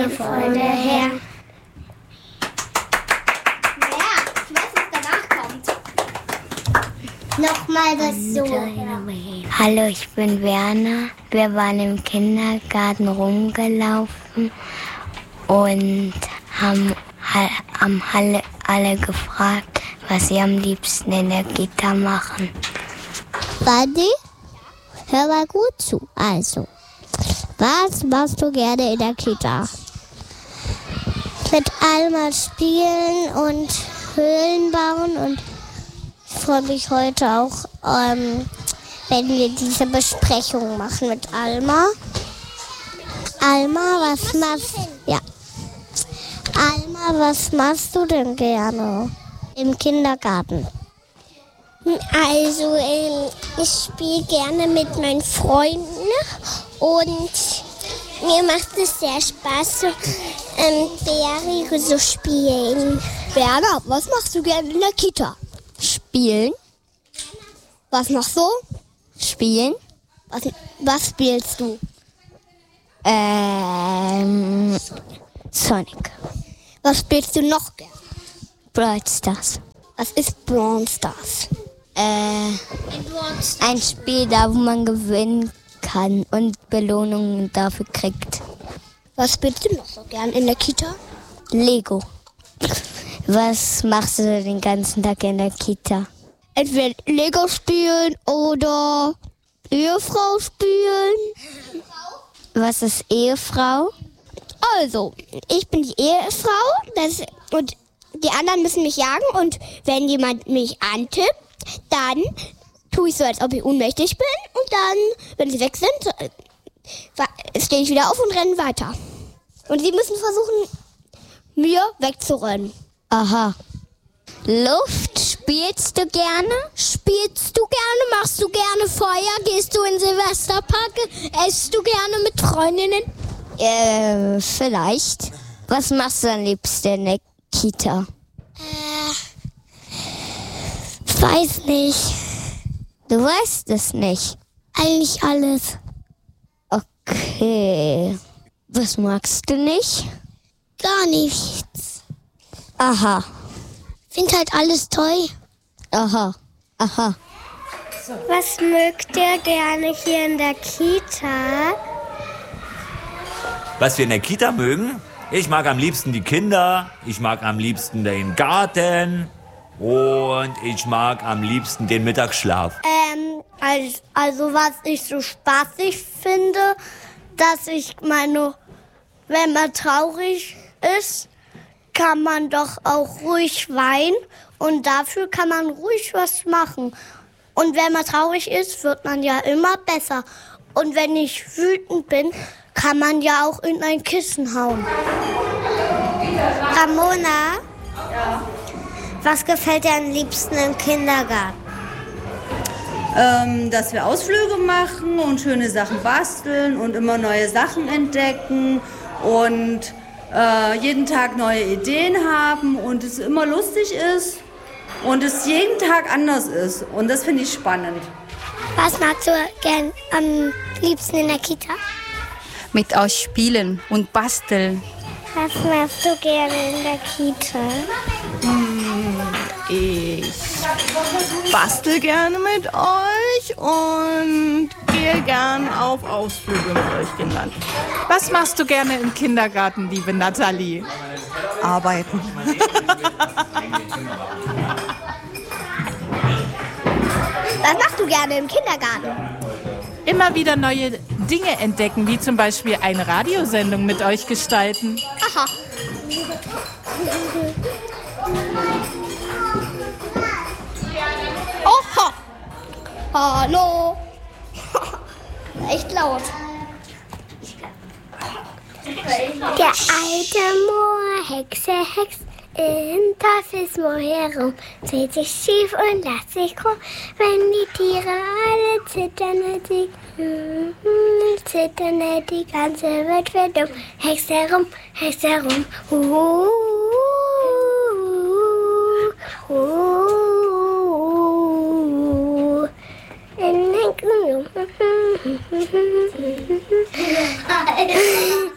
Friede, Freude her. Nochmal das so. Hallo, ich bin Werner. Wir waren im Kindergarten rumgelaufen und haben alle gefragt, was sie am liebsten in der Kita machen. Buddy, hör mal gut zu. Also, was machst du gerne in der Kita? Mit Alma spielen und Höhlen bauen und ich freue mich heute auch, wenn wir diese Besprechung machen mit Alma. Alma, was machst du denn gerne im Kindergarten? Also, ich spiele gerne mit meinen Freunden und mir macht es sehr Spaß, so Bären zu spielen. Werner, was machst du gerne in der Kita? Spielen. Was machst du? Spielen. Was spielst du? Sonic. Was spielst du noch gerne? Brawl Stars. Was ist Brawl Stars? Ein Spiel, da wo man gewinnen kann und Belohnungen dafür kriegt. Was spielst du noch so gern in der Kita? Lego. Was machst du den ganzen Tag in der Kita? Entweder Lego spielen oder Ehefrau spielen. Was ist Ehefrau? Also, ich bin die Ehefrau und die anderen müssen mich jagen und wenn jemand mich antippt, dann tue ich so, als ob ich ohnmächtig bin und dann, wenn sie weg sind, stehe ich wieder auf und renne weiter. Und sie müssen versuchen, mir wegzurennen. Aha. Luft, spielst du gerne? Spielst du gerne? Machst du gerne Feuer? Gehst du in Silvesterpark? Esst du gerne mit Freundinnen? Vielleicht. Was machst du am liebsten in der Kita? Weiß nicht. Du weißt es nicht. Eigentlich alles. Okay. Was magst du nicht? Gar nichts. Aha. Find halt alles toll. Aha. Was mögt ihr gerne hier in der Kita? Was wir in der Kita mögen? Ich mag am liebsten die Kinder, ich mag am liebsten den Garten und ich mag am liebsten den Mittagsschlaf. Also was ich so spaßig finde, dass ich meine, wenn man traurig ist, kann man doch auch ruhig weinen und dafür kann man ruhig was machen. Und wenn man traurig ist, wird man ja immer besser. Und wenn ich wütend bin, kann man ja auch in ein Kissen hauen. Ramona, was gefällt dir am liebsten im Kindergarten? Dass wir Ausflüge machen und schöne Sachen basteln und immer neue Sachen entdecken und jeden Tag neue Ideen haben und es immer lustig ist und es jeden Tag anders ist. Und das finde ich spannend. Was magst du gern am liebsten in der Kita? Mit euch spielen und basteln. Was machst du gerne in der Kita? Ich bastel gerne mit euch und gehe gern auf Ausflüge mit euch Kindern. Was machst du gerne im Kindergarten, liebe Nathalie? Arbeiten. Was machst du gerne im Kindergarten? Immer wieder neue Dinge entdecken, wie zum Beispiel eine Radiosendung mit euch gestalten. Aha. Oha. Hallo. Echt laut. Der alte Moor, Hexe, Hex, im Teufelsmoor herum, dreht sich schief und lässt sich krumm, wenn die Tiere alle zittern, die ganze Welt wird dumm. Hex herum, in den